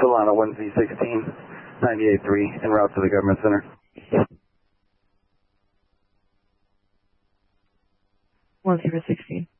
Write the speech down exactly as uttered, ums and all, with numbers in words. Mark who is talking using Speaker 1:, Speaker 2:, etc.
Speaker 1: Solana one Z sixteen, ninety-eight three, en route to the government center.
Speaker 2: one zero sixteen.